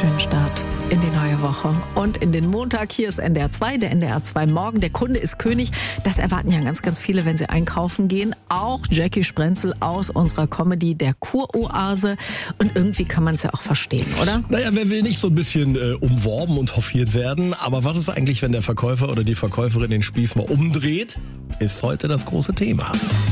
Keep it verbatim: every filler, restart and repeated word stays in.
schönen Start in die neue Woche und in den Montag. Hier ist N D R zwei, der N D R zwei Morgen. Der Kunde ist König. Das erwarten ja ganz, ganz viele, wenn sie einkaufen gehen. Auch Jackie Sprenzel aus unserer Comedy Der Kuroase. Und irgendwie kann man es ja auch verstehen, oder? Naja, wer will nicht so ein bisschen äh, umworben und hofiert werden? Aber was ist eigentlich, wenn der Verkäufer oder die Verkäuferin den Spieß mal umdreht? Ist heute das große Thema.